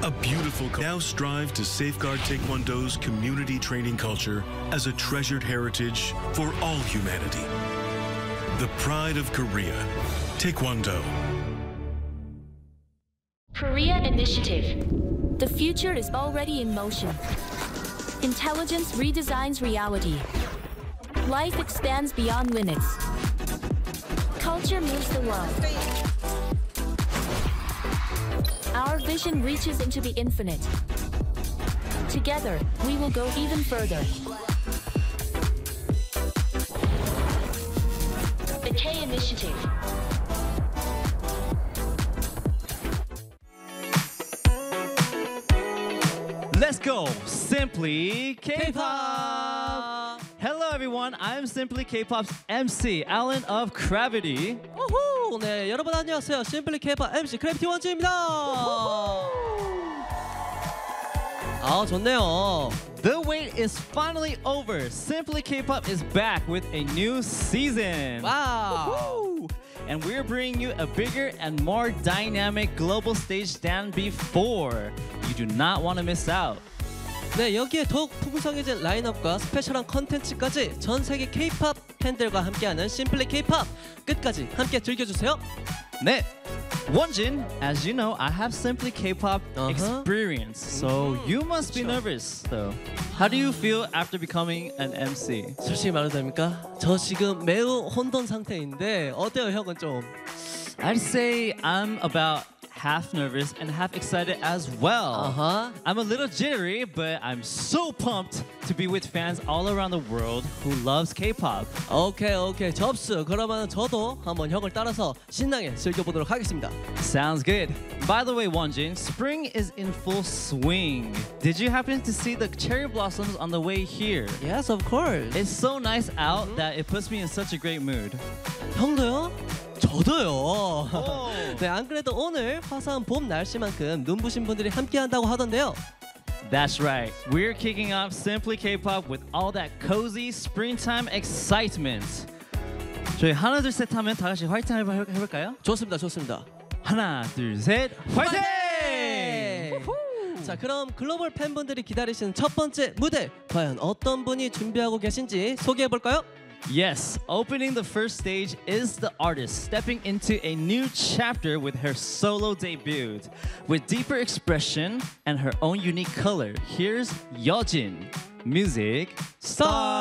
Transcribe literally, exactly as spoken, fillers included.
A beautiful now strive to safeguard Taekwondo's community training culture as a treasured heritage for all humanity. The pride of Korea, Taekwondo. Korea Initiative. The future is already in motion. Intelligence redesigns reality. Life expands beyond limits. Culture moves the world. Our vision reaches into the infinite. Together, we will go even further. The K Initiative. Let's go! Simply K-pop! Hello everyone, I'm Simply K-pop's M C, Alan of Gravity. 우후! 네, 여러분 안녕하세요. Simply K-pop 엠씨 크래비티 원주입니다. 아, 좋네요. The wait is finally over. Simply K-pop is back with a new season. 와우! And we're bringing you a bigger and more dynamic global stage than before. You do not want to miss out. 네, 여기에 더욱 풍성해진 라인업과 스페셜한 컨텐츠까지 전 세계 K-팝 팬들과 함께하는 Simply K-pop 끝까지 함께 즐겨주세요. 네. Wonjin, as you know, I have Simply K-pop uh-huh. experience, so you must be nervous, though. How do you feel after becoming an M C? 솔직히 말해도 됩니까? 저 지금 매우 혼돈 상태인데 어때요, 형은 좀? I'd say I'm about half nervous and half excited as well. Uh-huh. I'm a little jittery, but I'm so pumped to be with fans all around the world who loves K-pop. 오케이, 오케이. 접수. 그러면 저도 한번 형을 따라서 신나게 즐겨보도록 하겠습니다. Sounds good. By the way, Wonjin, spring is in full swing. Did you happen to see the cherry blossoms on the way here? Yes, of course. It's so nice out that it puts me in such a great mood. 형도요? 저도요. Oh. 네, 안 그래도 오늘 화사한 봄 날씨만큼 눈부신 분들이 함께한다고 하던데요. That's right. We're kicking off Simply K-pop with all that cozy springtime excitement. 저희 하나 둘 셋 하면 다 같이 화이팅 해볼, 해볼까요? 좋습니다, 좋습니다. 하나 둘 셋 화이팅! 자, 그럼 글로벌 팬분들이 기다리시는 첫 번째 무대 과연 어떤 분이 준비하고 계신지 소개해 볼까요? Yes, opening the first stage is the artist stepping into a new chapter with her solo debut. With deeper expression and her own unique color, here's Yeojin. Music, start!